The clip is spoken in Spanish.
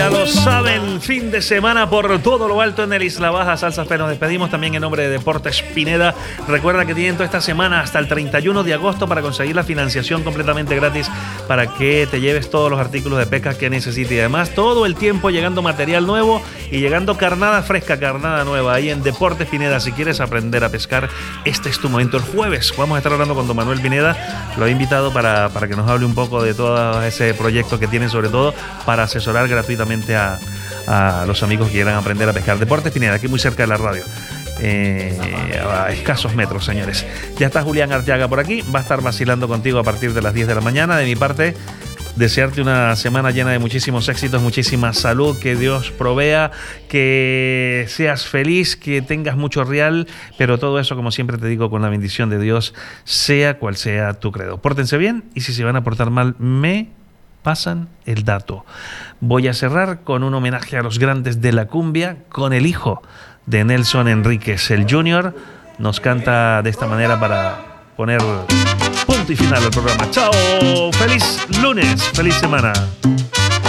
Ya lo saben, fin de semana por todo lo alto en el Isla Baja Salsas Fe. Nos despedimos también en nombre de Deportes Pineda. Recuerda que tienen toda esta semana hasta el 31 de agosto para conseguir la financiación completamente gratis para que te lleves todos los artículos de pesca que necesites. Y además todo el tiempo llegando material nuevo y llegando carnada fresca, carnada nueva ahí en Deportes Pineda. Si quieres aprender a pescar, este es tu momento. El jueves vamos a estar hablando con don Manuel Pineda. Lo he invitado para que nos hable un poco de todo ese proyecto que tienen, sobre todo para asesorar gratuitamente a los amigos que quieran aprender a pescar. Deportes Pineda, aquí muy cerca de la radio, a escasos metros, señores. Ya está Julián Arteaga por aquí, va a estar vacilando contigo a partir de las 10 de la mañana. De mi parte, desearte una semana llena de muchísimos éxitos, muchísima salud, que Dios provea, que seas feliz, que tengas mucho real, pero todo eso, como siempre te digo, con la bendición de Dios, sea cual sea tu credo. Pórtense bien y si se van a portar mal, me pasan el dato. Voy a cerrar con un homenaje a los grandes de la cumbia, con el hijo de Nelson Enríquez, el Junior. Nos canta de esta manera para poner punto y final al programa. ¡Chao! ¡Feliz lunes! ¡Feliz semana!